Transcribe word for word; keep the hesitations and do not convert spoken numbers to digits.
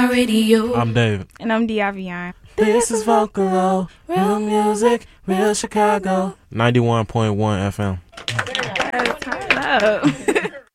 my radio. I'm David. And I'm Diavion. This is Vocalo, real music, real Chicago. ninety-one point one F M. Turn up.